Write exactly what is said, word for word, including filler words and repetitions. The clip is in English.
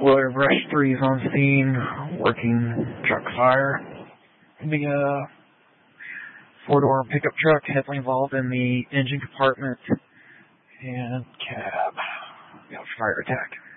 Willard Rush three is on scene, working truck fire. The uh, four-door pickup truck heavily involved in the engine compartment and cab. We have fire attack.